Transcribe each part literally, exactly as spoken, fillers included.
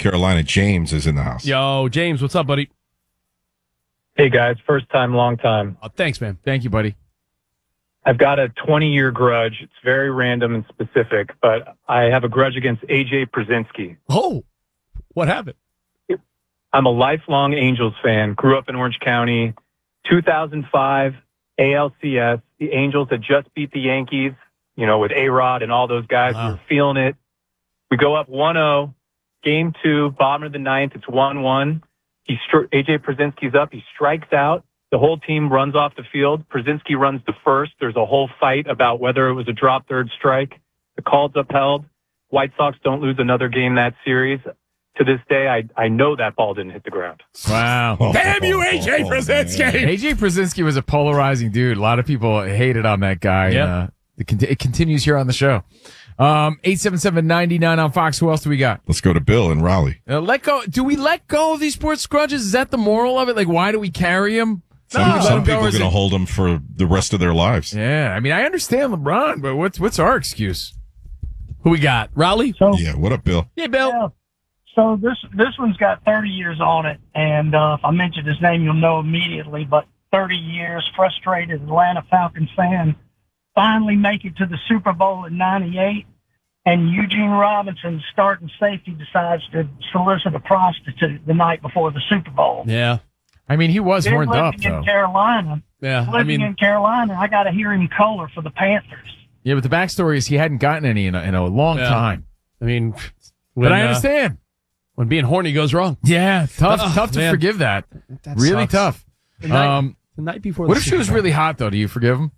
Carolina. James is in the house. Yo, James, what's up, buddy? Hey, guys. First time, long time. Oh, thanks, man. Thank you, buddy. I've got a twenty-year grudge. It's very random and specific, but I have a grudge against A J Przinsky. Oh, what happened? I'm a lifelong Angels fan. Grew up in Orange County. two thousand five A L C S. The Angels had just beat the Yankees, you know, with A-Rod and all those guys. Wow. We were feeling it. We go up one oh. Game two, bottom of the ninth. It's one one. He stri- A J Przinsky's up. He strikes out. The whole team runs off the field. Przinsky runs to first. There's a whole fight about whether it was a drop third strike. The call's upheld. White Sox don't lose another game that series. To this day, I I know that ball didn't hit the ground. Wow. Oh, Damn you, oh, A J oh, Przinsky. man. A J Przinsky was a polarizing dude. A lot of people hated on that guy. Yep. Uh, it, con- it continues here on the show. Um, eight seven seven, nine nine on Fox. Who else do we got? Let's go to Bill in Raleigh. Uh, let go. Do we let go of these sports grudges? Is that the moral of it? Like, why do we carry them? Some, No. some Let 'em go, people are is going to it- hold them for the rest of their lives. Yeah, I mean, I understand LeBron, but what's what's our excuse? Who we got? Raleigh? So, Yeah, what up, Bill? Yeah, Bill. yeah. So this this one's got thirty years on it, and uh, if I mention his name, you'll know immediately. But thirty years, frustrated Atlanta Falcons fan, finally make it to the Super Bowl in ninety-eight, and Eugene Robinson, starting safety, decides to solicit a prostitute the night before the Super Bowl. Yeah. I mean, he was Then horned up, living though. in Carolina, Yeah. living I mean, in Carolina, I got to hear him color for the Panthers. Yeah, but the backstory is he hadn't gotten any in a, in a long Yeah. time. I mean, when, But I uh, understand. when being horny goes wrong. Yeah, tough, Oh, tough to man. forgive that. That really sucks. tough. The night, Um, the night before. what the if she Super was Bowl. really hot, though? Do you forgive him?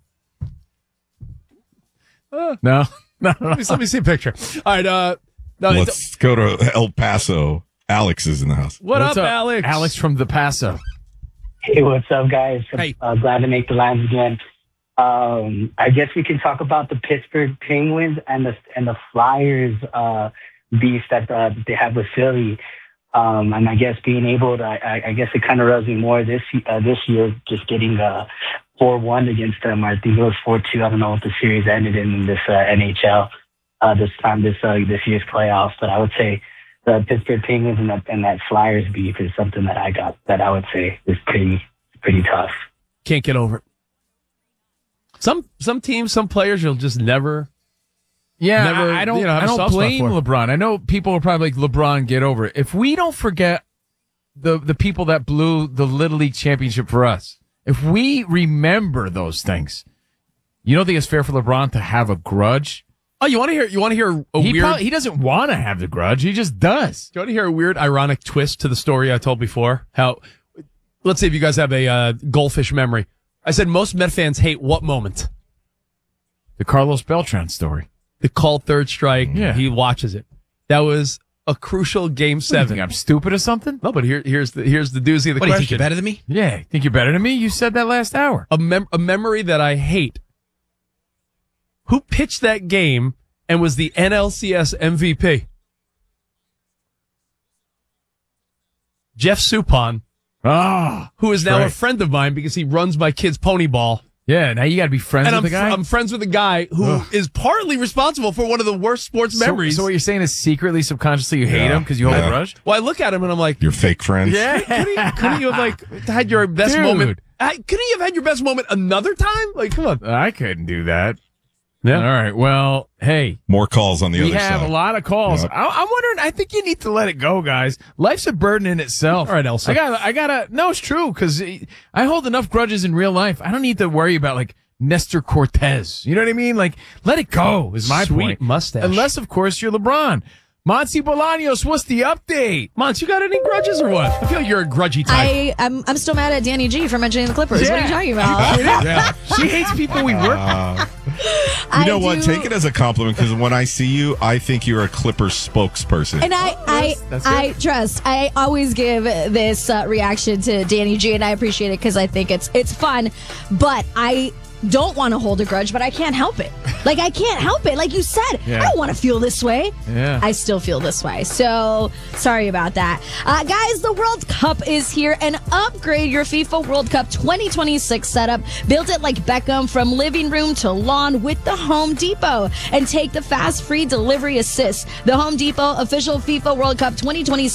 Uh, No, no, no. let, me, let me see a picture. All right. Uh, no, it's- Let's go to El Paso. Alex is in the house. what What's up, Alex? Alex from the Paso. Hey, what's up, guys? Hey. Uh, glad to make the lines again. Um, I guess we can talk about the Pittsburgh Penguins and the and the Flyers uh, beef that uh, they have with Philly. Um, and I guess being able to, I, I guess it kind of rubs me more this uh, this year, just getting uh, four one against them. I think it was four two. I don't know what the series ended in this uh, N H L uh, this time, this uh, this year's playoffs. But I would say the Pittsburgh Penguins and that, and that Flyers beef is something that I got that I would say is pretty pretty tough. Can't get over it. Some some teams, some players, you'll just never. Yeah, Never, I, I don't. you know, have I a don't soft spot blame for. LeBron. I know people are probably like, LeBron, get over it. If we don't forget the the people that blew the Little League championship for us, if we remember those things, you don't think it's fair for LeBron to have a grudge? Oh, you want to hear? You want to hear a He weird? probably, he doesn't want to have the grudge. He just does. Do you want to hear a weird, ironic twist to the story I told before? How? Let's see if you guys have a uh, goldfish memory. I said most Met fans hate what moment? The Carlos Beltran story. The called third strike. Yeah. He watches it. That was a crucial game What, you seven. think I'm stupid or something? No, but here, here's the here's the doozy of the What, do you question. think you're better than me? Yeah, think you're better than me? You said that last hour. a mem- a memory that I hate. Who pitched that game and was the N L C S M V P? Jeff Suppan, Ah, who is now right. a friend of mine because he runs my kid's pony ball. yeah. Now you got to be friends And with I'm, the guy. fr- I'm friends with a guy who is Ugh. partly responsible for one of the worst sports so, memories. so what you're saying is secretly, subconsciously, you hate Yeah. him because you hold Yeah. a grudge? well, I look at him and I'm like, Your fake friends. Yeah. couldn't you, couldn't you have like had your best Dude. moment? I, couldn't you have had your best moment another time? Like, come on. I couldn't do that. Yeah. All right. Well, hey, More calls on the we other have side. a lot of calls. Yep. I, I'm wondering. I think you need to let it go, guys. Life's a burden in itself. All right, Elsa. I got. I gotta. No, it's true because I hold enough grudges in real life. I don't need to worry about like Nestor Cortez. You know what I mean? Like, let it go. Is my Sweet point. mustache. Unless, of course, you're LeBron. Monty Bolaños, what's the update? Mons, you got any grudges or what? I feel like you're a grudgy type. I, I'm, I'm still mad at Danny G for mentioning the Clippers. What are you talking about? Yeah. She hates people we work with. Uh, I you know what? do- Take it as a compliment because when I see you, I think you're a Clippers spokesperson. And I, I, that's I trust. I always give this uh, reaction to Danny G, and I appreciate it because I think it's it's fun. But I don't want to hold a grudge, but I can't help it. Like, I can't help it. Like you said, Yeah. I don't want to feel this way. Yeah. I still feel this way. So, sorry about that. Uh, guys, the World Cup is here, and upgrade your FIFA World Cup twenty twenty-six setup. Build it like Beckham from living room to lawn with the Home Depot. And take the fast, free delivery assist. The Home Depot official FIFA World Cup twenty twenty-six